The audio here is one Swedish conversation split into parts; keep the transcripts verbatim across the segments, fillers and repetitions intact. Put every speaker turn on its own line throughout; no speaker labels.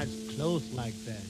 eyes closed like that.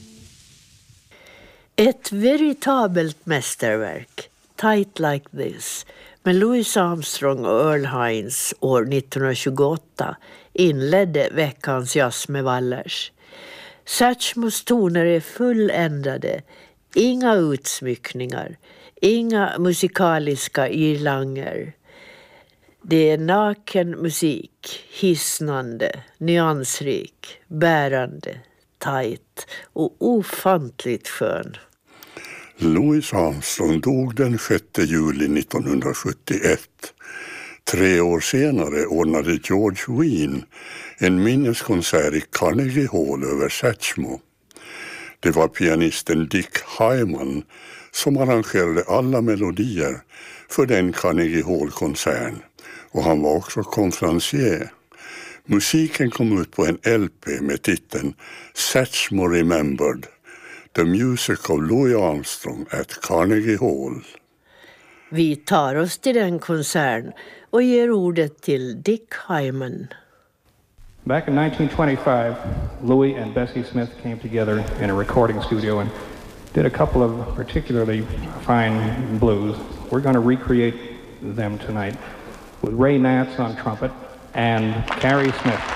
Ett veritabelt mästerverk, Tight Like This, med Louis Armstrong och Earl Hines år nittonhundratjugoåtta inledde veckans jazz med Wallers. Satchmos toner är fulländade, inga utsmyckningar, inga musikaliska irlanger. Det är naken musik, hisnande, nyansrik, bärande, tajt och ofantligt skön.
Louis Armstrong dog den sjätte juli nittonhundrasjuttioett. Tre år senare ordnade George Wein en minneskonsert i Carnegie Hall över Satchmo. Det var pianisten Dick Hyman som arrangerade alla melodier för den Carnegie Hall-konserten, och han var också konferencier. Musiken kom ut på en L P med titeln Satchmo Remembered, The Music of Louis Armstrong at Carnegie Hall.
Vi tar oss till den konserten och ger ordet till Dick Hyman.
Back in nineteen twenty-five, Louis and Bessie Smith came together in a recording studio and did a couple of particularly fine blues. We're going to recreate them tonight with Ray Nance on trumpet and Carrie Smith